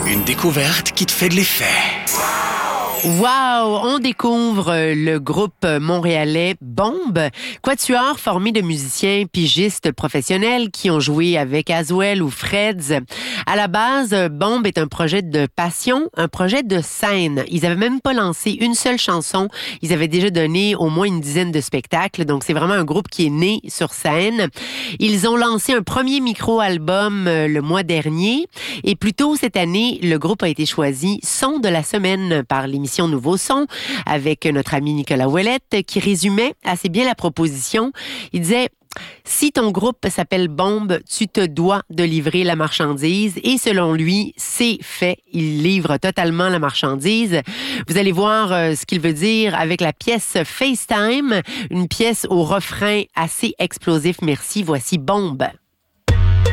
Une découverte qui te fait de l'effet. Wow! On découvre le groupe montréalais Bombe, quatuor formé de musiciens pigistes professionnels qui ont joué avec Aswell ou Freds. À la base, Bombe est un projet de passion, un projet de scène. Ils avaient même pas lancé une seule chanson. Ils avaient déjà donné au moins une dizaine de spectacles. Donc, c'est vraiment un groupe qui est né sur scène. Ils ont lancé un premier micro-album le mois dernier. Et plus tôt cette année, le groupe a été choisi son de la semaine par l'émission Nouveau Son avec notre ami Nicolas Ouellette qui résumait assez bien la proposition. Il disait: si ton groupe s'appelle Bombe, tu te dois de livrer la marchandise. Et selon lui, c'est fait. Il livre totalement la marchandise. Vous allez voir ce qu'il veut dire avec la pièce FaceTime, une pièce au refrain assez explosif. Merci, voici Bombe.